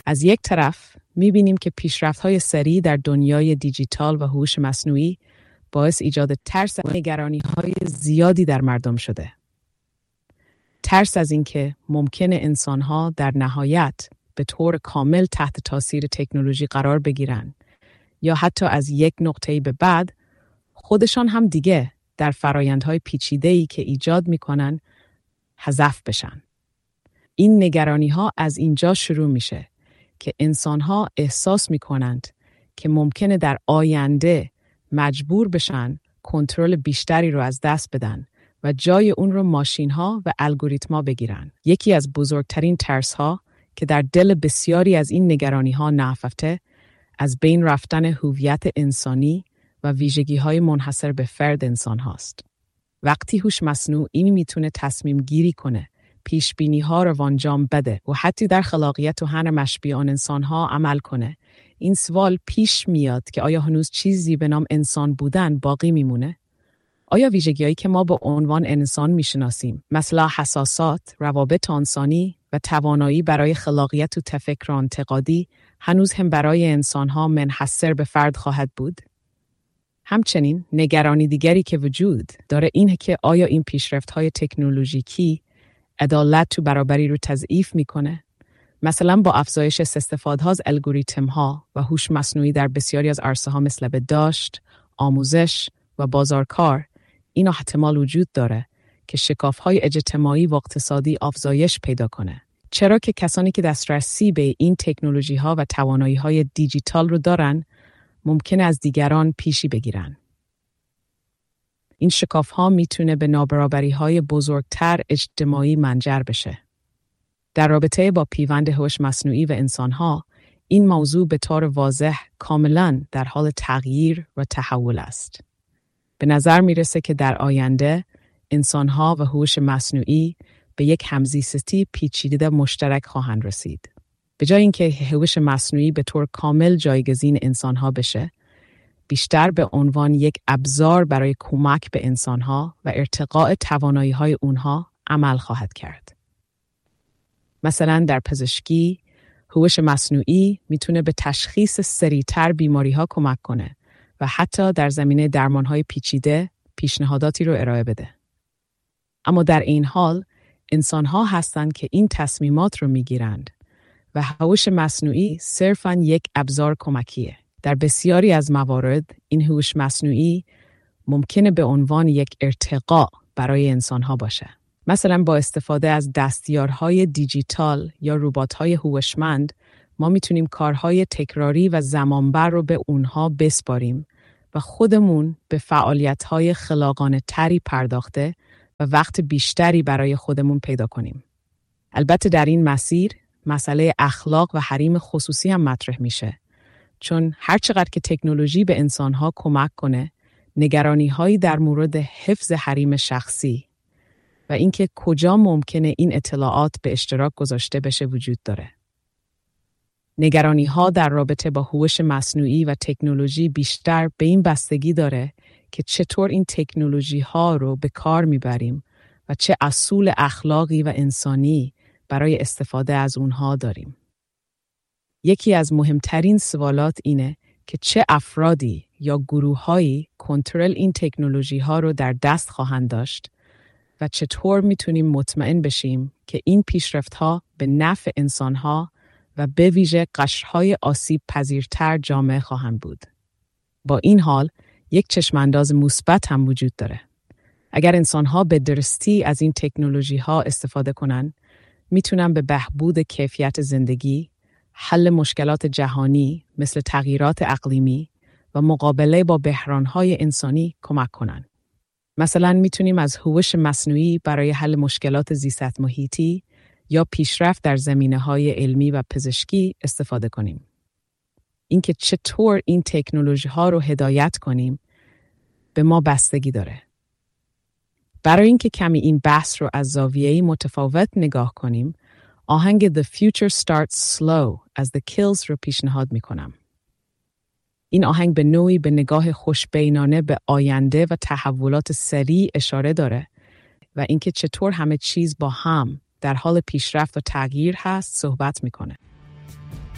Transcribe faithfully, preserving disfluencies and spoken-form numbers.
از یک طرف می‌بینیم که پیشرفت‌های سریع در دنیای دیجیتال و هوش مصنوعی باعث ایجاد ترس و نگرانی‌های زیادی در مردم شده. ترس از اینکه ممکنه انسان‌ها در نهایت به طور کامل تحت تاثیر تکنولوژی قرار بگیرن یا حتی از یک نقطه‌ای به بعد خودشان هم دیگه در فرایندهای پیچیده‌ای که ایجاد می‌کنن حذف بشن. این نگرانی‌ها از اینجا شروع میشه که انسان‌ها احساس می‌کنند که ممکنه در آینده مجبور بشن کنترل بیشتری رو از دست بدن و جای اون رو ماشین‌ها و الگوریتم‌ها بگیرن. یکی از بزرگترین ترس‌ها که در دل بسیاری از این نگرانی‌ها نهفته از بین رفتن هویت انسانی و ویژگی‌های منحصر به فرد انسان هاست. وقتی هوش مصنوعی میتونه تصمیم گیری کنه، پیش بینی ها رو انجام بده و حتی در خلاقیت و هنر مشابه آن انسان ها عمل کنه، این سوال پیش میاد که آیا هنوز چیزی به نام انسان بودن باقی میمونه؟ آیا ویژگی‌هایی که ما به عنوان انسان میشناسیم، مثل حساسات، روابط انسانی و توانایی برای خلاقیت و تفکر انتقادی، هنوز هم برای انسان‌ها منحصر به فرد خواهد بود؟ همچنین نگرانی دیگری که وجود داره اینه که آیا این پیشرفت‌های تکنولوژیکی عدالت و برابری رو تضعیف میکنه؟ مثلا با افزایش استفاده از الگوریتم‌ها و هوش مصنوعی در بسیاری از عرصه‌ها مثل بهداشت، آموزش و بازارکار، این احتمال وجود داره که شکاف‌های اجتماعی و اقتصادی افزایش پیدا کنه. چرا که کسانی که دسترسی به این تکنولوژی‌ها و توانایی‌های دیجیتال رو دارن، ممکن از دیگران پیشی بگیرن. این شکاف‌ها میتونه به نابرابری‌های بزرگتر اجتماعی منجر بشه. در رابطه با پیوند هوش مصنوعی و انسان‌ها، این موضوع به طور واضح کاملاً در حال تغییر و تحول است. به نظر میرسه که در آینده انسان‌ها و هوش مصنوعی به یک همزیستی پیچیده مشترک خواهند رسید. به جای اینکه هوش مصنوعی به طور کامل جایگزین انسان‌ها بشه، بیشتر به عنوان یک ابزار برای کمک به انسان‌ها و ارتقاء توانایی‌های اونها عمل خواهد کرد. مثلا در پزشکی، هوش مصنوعی میتونه به تشخیص سریعتر بیماری‌ها کمک کنه و حتی در زمینه درمان‌های پیچیده پیشنهاداتی رو ارائه بده. اما در این حال، انسان‌ها هستند که این تصمیمات رو میگیرند و هوش مصنوعی صرفاً یک ابزار کمکیه. در بسیاری از موارد این هوش مصنوعی ممکنه به عنوان یک ارتقا برای انسان‌ها باشه. مثلا با استفاده از دستیارهای دیجیتال یا ربات‌های هوشمند، ما میتونیم کارهای تکراری و زمانبر رو به اونها بسپاریم و خودمون به فعالیت‌های خلاقانه تری پرداخته و وقت بیشتری برای خودمون پیدا کنیم. البته در این مسیر مسئله اخلاق و حریم خصوصی هم مطرح میشه، چون هر چقدر که تکنولوژی به انسان‌ها کمک کنه، نگرانی‌هایی در مورد حفظ حریم شخصی و اینکه کجا ممکنه این اطلاعات به اشتراک گذاشته بشه وجود داره. نگرانی‌ها در رابطه با هوش مصنوعی و تکنولوژی بیشتر به این بستگی داره که چطور این تکنولوژی‌ها رو به کار میبریم و چه اصول اخلاقی و انسانی برای استفاده از اونها داریم. یکی از مهمترین سوالات اینه که چه افرادی یا گروه‌هایی کنترل این تکنولوژی‌ها رو در دست خواهند داشت و چطور میتونیم مطمئن بشیم که این پیشرفت‌ها به نفع انسان‌ها و به ویژه قشرهای آسیب پذیرتر جامعه خواهند بود. با این حال، یک چشمانداز مثبت هم وجود داره. اگر انسان‌ها به درستی از این تکنولوژی‌ها استفاده کنن، میتونن به بهبود کیفیت زندگی، حل مشکلات جهانی مثل تغییرات اقلیمی و مقابله با بحران‌های انسانی کمک کنن. مثلا میتونیم از هوش مصنوعی برای حل مشکلات زیست محیطی یا پیشرفت در زمینه‌های علمی و پزشکی استفاده کنیم. اینکه چطور این تکنولوژی‌ها رو هدایت کنیم به ما بستگی داره. برای اینکه کمی این بحث رو از زاویه‌ای متفاوت نگاه کنیم، آهنگ The Future Starts Slow از The Kills رو پیشنهاد می‌کنم. این آهنگ به نوعی به نگاه خوشبینانه به آینده و تحولات سریع اشاره داره و اینکه چطور همه چیز با هم در حال پیشرفت و تغییر هست صحبت می‌کنه.